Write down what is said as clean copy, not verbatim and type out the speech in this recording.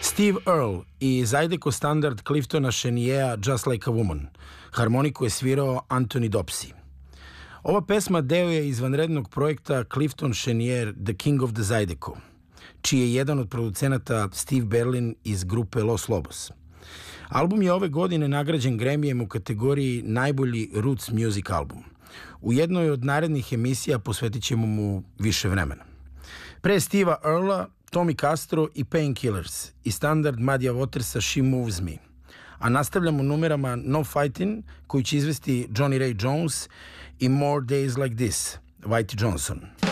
Steve Earle i Zydeco standard Cliftona Cheniera Just Like a Woman. Harmoniku je svirao Anthony Dopsy. Ova pesma deo je izvanrednog projekta Clifton Chenier The King of the Zydeco, čiji je jedan od producenata Steve Berlin iz grupe Los Lobos. Album je ove godine nagrađen Grammyjem u kategoriji najbolji roots music album. U jednoj od narednih emisija posvetit ćemo mu više vremena. Pre Steva Earla, Tommy Castro i Painkillers i standard Muddyja Watersa She Moves Me. A nastavljamo numerama No Fightin', koji će izvesti Johnny Ray Jones, i More Days Like This, Whitey Johnson.